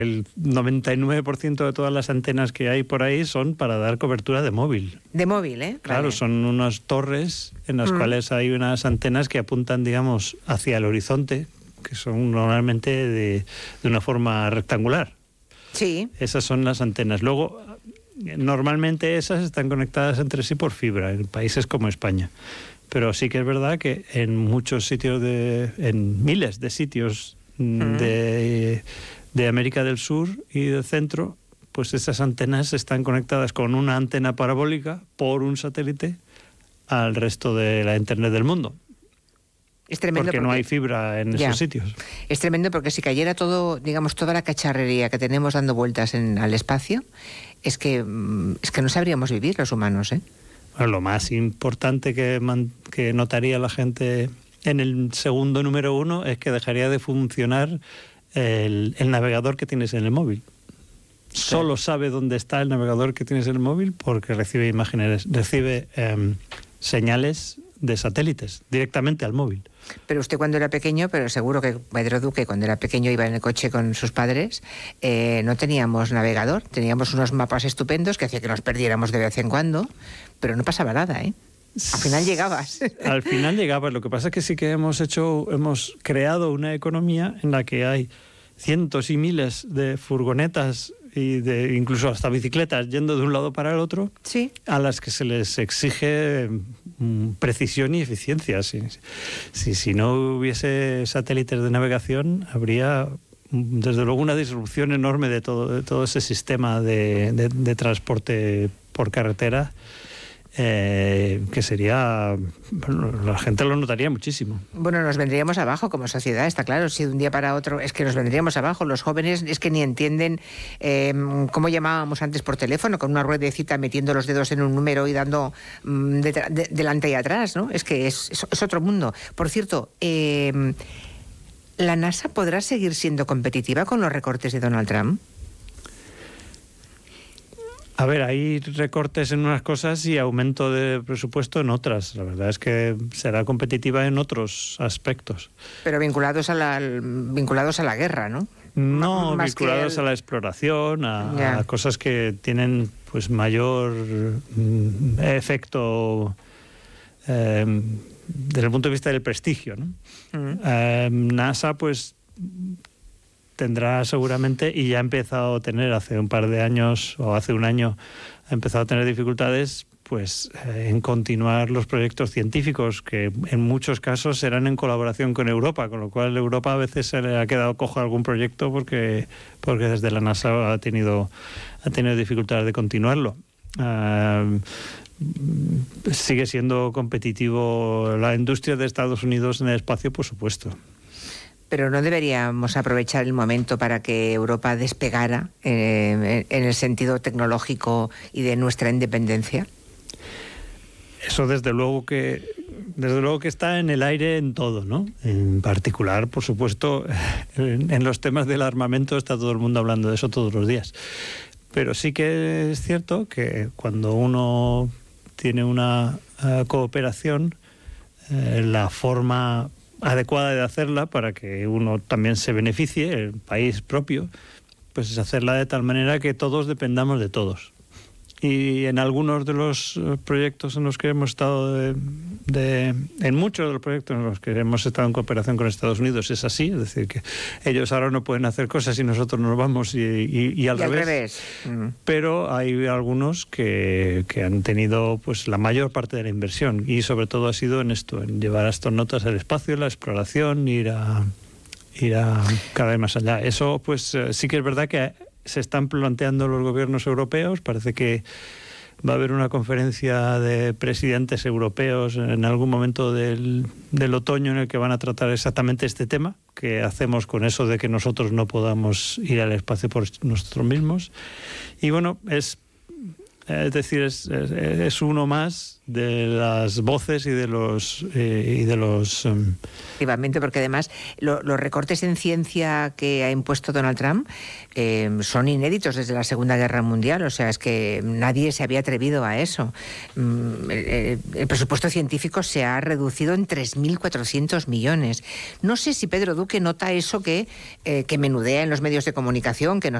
El 99% de todas las antenas que hay por ahí son para dar cobertura de móvil. De móvil, ¿eh? Claro, vale. son unas torres en las cuales hay unas antenas que apuntan, digamos, hacia el horizonte, que son normalmente de una forma rectangular. Sí. Esas son las antenas. Luego, normalmente esas están conectadas entre sí por fibra, en países como España. Pero sí que es verdad que en muchos sitios, en miles de sitios de América del Sur y del Centro, pues esas antenas están conectadas con una antena parabólica por un satélite al resto de la Internet del mundo. Es tremendo porque no hay fibra en esos sitios. Es tremendo porque si cayera todo, digamos, toda la cacharrería que tenemos dando vueltas al espacio, es que no sabríamos vivir los humanos, ¿eh? Bueno, lo más importante que notaría la gente en el segundo número 1 es que dejaría de funcionar el navegador que tienes en el móvil. Solo sabe dónde está el navegador que tienes en el móvil porque recibe imágenes, recibe señales de satélites directamente al móvil. Pero usted cuando era pequeño, pero seguro que Pedro Duque cuando era pequeño iba en el coche con sus padres, no teníamos navegador, teníamos unos mapas estupendos que hacía que nos perdiéramos de vez en cuando, pero no pasaba nada, ¿eh? Al final llegabas. Al final llegabas. Lo que pasa es que sí que hemos creado una economía en la que hay cientos y miles de furgonetas y incluso hasta bicicletas yendo de un lado para el otro, sí, a las que se les exige precisión y eficiencia. Si no hubiese satélites de navegación, habría desde luego una disrupción enorme de todo ese sistema de transporte por carretera. Que sería, bueno, la gente lo notaría muchísimo. Bueno, nos vendríamos abajo como sociedad, está claro. Si de un día para otro es que nos vendríamos abajo. Los jóvenes es que ni entienden cómo llamábamos antes por teléfono, con una ruedecita metiendo los dedos en un número y dando delante y atrás, ¿no? Es que es otro mundo. Por cierto, ¿la NASA podrá seguir siendo competitiva con los recortes de Donald Trump? A ver, hay recortes en unas cosas y aumento de presupuesto en otras. La verdad es que será competitiva en otros aspectos. Pero vinculados a la guerra, ¿no? No, vinculados a la exploración, a cosas que tienen pues mayor efecto desde el punto de vista del prestigio, ¿no? NASA, pues tendrá seguramente, y ya ha empezado a tener hace un par de años, o hace un año, ha empezado a tener dificultades pues en continuar los proyectos científicos, que en muchos casos serán en colaboración con Europa, con lo cual Europa a veces se le ha quedado cojo a algún proyecto porque desde la NASA ha tenido dificultades de continuarlo. Sigue siendo competitivo la industria de Estados Unidos en el espacio, por supuesto. Pero ¿no deberíamos aprovechar el momento para que Europa despegara en el sentido tecnológico y de nuestra independencia? Eso desde luego que está en el aire en todo, ¿no? En particular, por supuesto, en los temas del armamento está todo el mundo hablando de eso todos los días. Pero sí que es cierto que cuando uno tiene una cooperación, la forma adecuada de hacerla para que uno también se beneficie, el país propio, pues es hacerla de tal manera que todos dependamos de todos. Y en algunos de los proyectos en los que hemos estado, en muchos de los proyectos en los que hemos estado en cooperación con Estados Unidos es así, es decir, que ellos ahora no pueden hacer cosas y nosotros nos vamos y al revés. Pero hay algunos que han tenido pues la mayor parte de la inversión y sobre todo ha sido en esto, en llevar astronautas al espacio, la exploración, ir a cada vez más allá. Eso pues sí que es verdad que se están planteando los gobiernos europeos. Parece que va a haber una conferencia de presidentes europeos en algún momento del otoño en el que van a tratar exactamente este tema. ¿Qué hacemos con eso de que nosotros no podamos ir al espacio por nosotros mismos? Y bueno, es Es decir, es uno más de las voces y de los Efectivamente, porque además los recortes en ciencia que ha impuesto Donald Trump son inéditos desde la Segunda Guerra Mundial. O sea, es que nadie se había atrevido a eso. El presupuesto científico se ha reducido en 3.400 millones. No sé si Pedro Duque nota eso que menudea en los medios de comunicación, que nos